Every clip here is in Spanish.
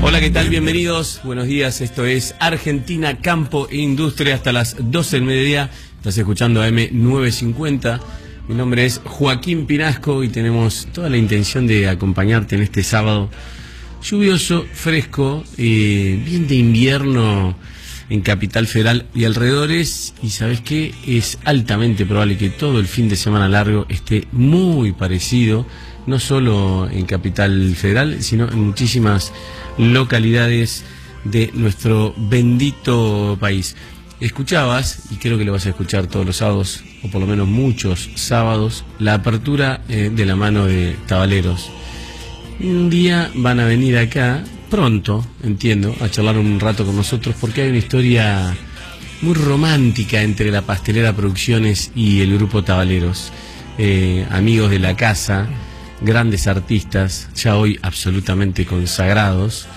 Hola, ¿qué tal? Bienvenidos, buenos días. Esto es Argentina, Campo e Industria hasta las 12 del mediodía. Estás escuchando AM 950. Mi nombre es Joaquín Pinasco y tenemos toda la intención de acompañarte en este sábado lluvioso, fresco, bien de invierno en Capital Federal y alrededores. Y ¿sabes qué? Es altamente probable que todo el fin de semana largo esté muy parecido, no solo en Capital Federal, sino en muchísimas localidades de nuestro bendito país. Escuchabas, y creo que lo vas a escuchar todos los sábados, o por lo menos muchos sábados, la apertura de la mano de Tabaleros. Un día van a venir acá, pronto, entiendo, a charlar un rato con nosotros, porque hay una historia muy romántica entre la Pastelera Producciones y el grupo Tabaleros. Amigos de la casa, grandes artistas, ya hoy absolutamente consagrados.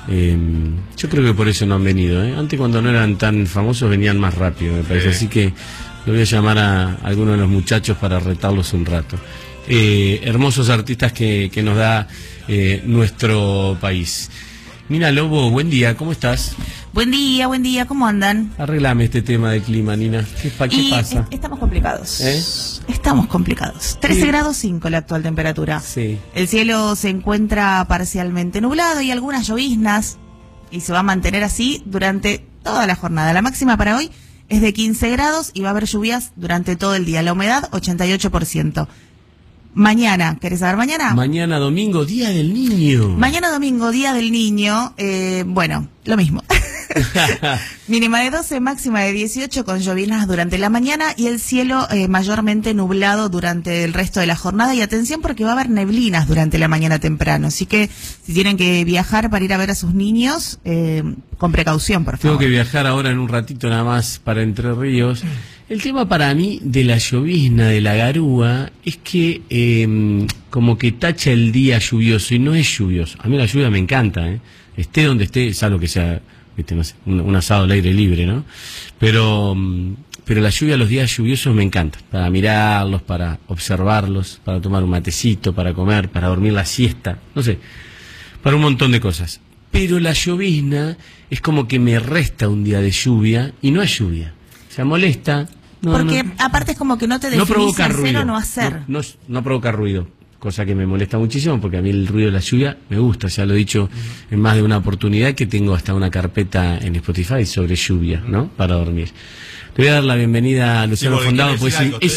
Yo creo que por eso no han venido, Antes, cuando no eran tan famosos, venían más rápido, me parece. Así que lo voy a llamar a algunos de los muchachos para retarlos un rato. Hermosos artistas que nos da nuestro país. Nina Lobo, buen día, ¿cómo estás? Buen día, ¿cómo andan? Arreglame este tema de clima, Nina. ¿Qué pasa? Estamos complicados. Estamos complicados. 13 grados 5 la actual temperatura. Sí. El cielo se encuentra parcialmente nublado y algunas lloviznas, y se va a mantener así durante toda la jornada. La máxima para hoy es de 15 grados y va a haber lluvias durante todo el día. La humedad, 88%. Mañana, ¿querés saber mañana? Mañana domingo, Día del Niño. Mañana domingo, Día del Niño, bueno, lo mismo. Mínima de 12, máxima de 18 con lloviznas durante la mañana y el cielo mayormente nublado durante el resto de la jornada. Y atención, porque va a haber neblinas durante la mañana temprano. Así que si tienen que viajar para ir a ver a sus niños, con precaución, por favor. Tengo que viajar ahora en un ratito nada más para Entre Ríos. El tema para mí de la llovizna, de la garúa, es que como que tacha el día lluvioso y no es lluvioso. A mí la lluvia me encanta, esté donde esté, salvo que sea, ¿viste? No sé, un asado al aire libre, ¿no? Pero la lluvia, los días lluviosos me encanta, para mirarlos, para observarlos, para tomar un matecito, para comer, para dormir la siesta, no sé, para un montón de cosas. Pero la llovizna es como que me resta un día de lluvia y no es lluvia. Se molesta. Porque aparte es como que no te definís hacer o no hacer. No provoca ruido, cosa que me molesta muchísimo, porque a mí el ruido de la lluvia me gusta. Ya lo he dicho en más de una oportunidad, que tengo hasta una carpeta en Spotify sobre lluvia, ¿no? Para dormir. Te voy a dar la bienvenida a Luciano Fondado, pues es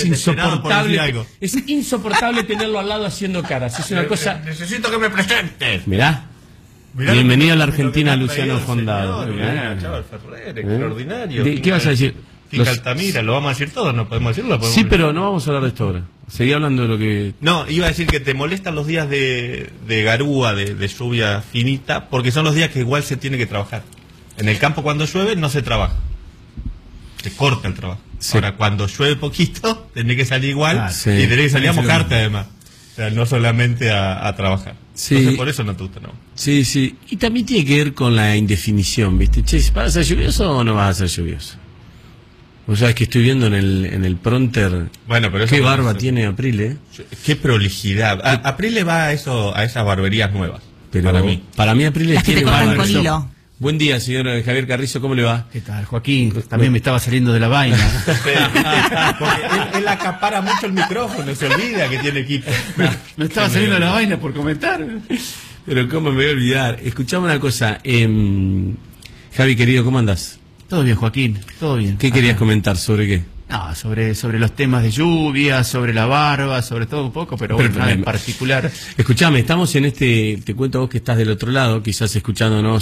insoportable tenerlo al lado haciendo caras. Es una cosa. Necesito que me presentes. Mirá. Bienvenido a la Argentina, Luciano Fondado. Extraordinario. ¿Qué vas a decir? Finca Altamira, lo vamos a decir todo, ¿no podemos decirlo? Sí, pero no vamos a hablar de esto ahora. Seguí hablando de lo que... No, iba a decir que te molestan los días de garúa, de lluvia finita, porque son los días que igual se tiene que trabajar. En el campo, cuando llueve, no se trabaja. Se corta el trabajo. Sí. Ahora, cuando llueve poquito, tenés que salir igual, y tenés que salir a mojarte además. O sea, no solamente a trabajar. Sí. Entonces, por eso no te gusta, ¿no? Sí, sí. Y también tiene que ver con la indefinición, ¿viste? Che, ¿vas a ser lluvioso o no vas a ser lluvioso? Vos sabés que estoy viendo en el pronter. Bueno, pero qué barba tiene Aprile. Qué prolijidad. Aprile va a esas barberías nuevas. Pero para mí Aprile tiene barba con hilo. Buen día, señor Javier Carrizo, ¿cómo le va? ¿Qué tal, Joaquín? También me estaba saliendo de la vaina. Porque él acapara mucho el micrófono, se olvida que tiene equipo. Me estaba saliendo de la vaina por comentar. Pero cómo me voy a olvidar. Escuchame una cosa. Javi, querido, ¿cómo andás? Todo bien, Joaquín, todo bien. ¿Qué querías comentar? ¿Sobre qué? No, sobre los temas de lluvia, sobre la barba, sobre todo un poco, pero bueno, nada en particular. Escuchame, estamos en te cuento a vos que estás del otro lado, quizás escuchándonos